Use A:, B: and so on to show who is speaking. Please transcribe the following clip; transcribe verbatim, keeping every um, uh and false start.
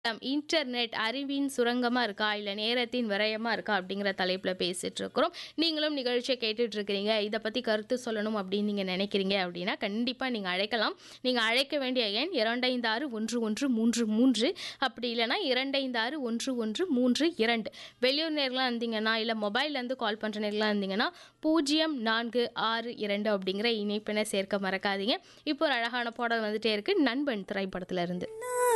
A: Internet அறிவின் சுரங்கமா இருக்கா இல்ல நேரத்தின் விரயமா இருக்கா அப்படிங்கிற தலைப்புல பேசிட்டு இருக்கிறோம். நீங்களும் நிகழ்ச்சியை கேட்டுட்டு இருக்கிறீங்க. இதை பத்தி கருத்து சொல்லணும் அப்படின்னு நீங்க நினைக்கிறீங்க அப்படின்னா கண்டிப்பா நீங்க அழைக்கலாம். நீங்க அழைக்க வேண்டிய எண் இரண்டு ஐந்து ஆறு ஒன்று ஒன்று மூன்று மூன்று, அப்படி இல்லைன்னா இரண்டு ஐந்து ஆறு ஒன்று ஒன்று மூன்று இரண்டு. வெளியூர் நேர்களா இருந்தீங்கன்னா இல்ல மொபைல்ல இருந்து கால் பண்ற நேர்களா இருந்தீங்கன்னா பூஜ்ஜியம் நான்கு ஆறு இரண்டு அப்படிங்கிற இணைப்பினை சேர்க்க மறக்காதீங்க. இப்போ ஒரு அழகான பாடல் வந்துட்டே இருக்கு, நண்பன் திரைப்படத்துல இருந்து.